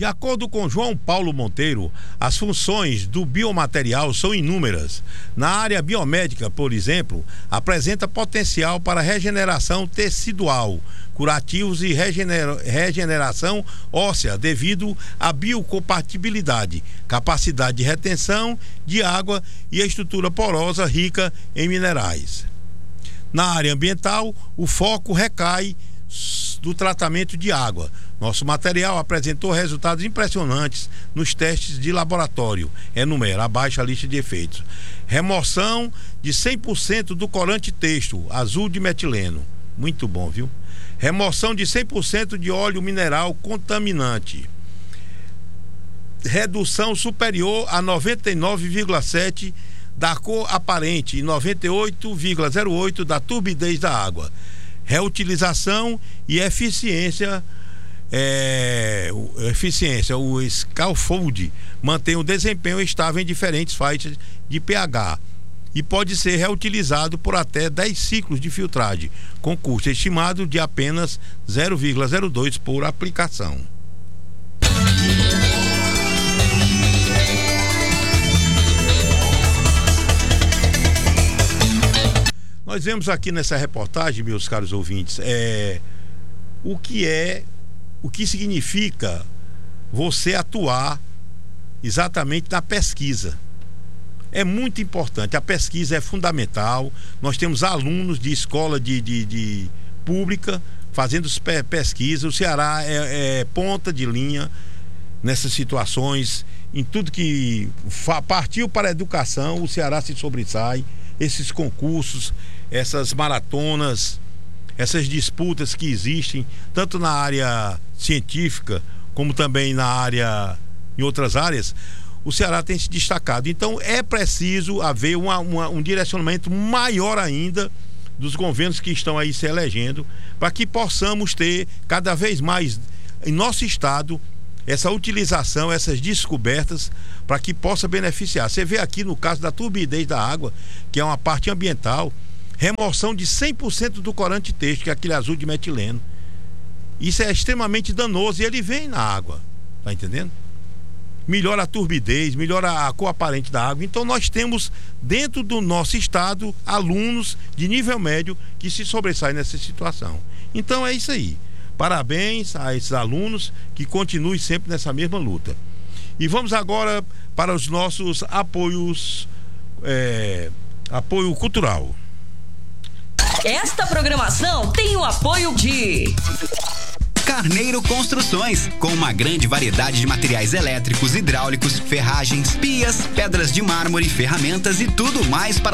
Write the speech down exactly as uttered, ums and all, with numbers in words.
De acordo com João Paulo Monteiro, as funções do biomaterial são inúmeras. Na área biomédica, por exemplo, apresenta potencial para regeneração tecidual, curativos e regenera- regeneração óssea devido à biocompatibilidade, capacidade de retenção de água e a estrutura porosa rica em minerais. Na área ambiental, o foco recai do tratamento de água. Nosso material apresentou resultados impressionantes nos testes de laboratório. Enumera abaixo a lista de efeitos. Remoção de cem por cento do corante texto azul de metileno. Muito bom, viu? Remoção de cem por cento de óleo mineral contaminante. Redução superior a noventa e nove vírgula sete por cento da cor aparente e noventa e oito vírgula zero oito por cento da turbidez da água. Reutilização e eficiência. É, eficiência, o Scaffold mantém o desempenho estável em diferentes faixas de pH e pode ser reutilizado por até dez ciclos de filtragem, com custo estimado de apenas zero vírgula zero dois por aplicação. Nós vemos aqui nessa reportagem, meus caros ouvintes, é, o que é O que significa você atuar exatamente na pesquisa. É muito importante, a pesquisa é fundamental. Nós temos alunos de escola de, de, de pública fazendo pesquisa. O Ceará é, é ponta de linha nessas situações, em tudo que partiu para a educação, o Ceará se sobressai. Esses concursos, essas maratonas, essas disputas que existem, tanto na área científica, como também na área, em outras áreas, o Ceará tem se destacado. Então é preciso haver uma, uma, um direcionamento maior ainda dos governos que estão aí se elegendo, para que possamos ter cada vez mais em nosso estado essa utilização, essas descobertas, para que possa beneficiar. Você vê aqui no caso da turbidez da água, que é uma parte ambiental, remoção de cem por cento do corante texto, que é aquele azul de metileno. Isso é extremamente danoso e ele vem na água, tá entendendo? Melhora a turbidez, melhora a cor aparente da água. Então nós temos dentro do nosso estado alunos de nível médio que se sobressaem nessa situação. Então é isso aí. Parabéns a esses alunos, que continuem sempre nessa mesma luta. E vamos agora para os nossos apoios, é, apoio cultural. Esta programação tem o apoio de Carneiro Construções, com uma grande variedade de materiais elétricos, hidráulicos, ferragens, pias, pedras de mármore, ferramentas e tudo mais para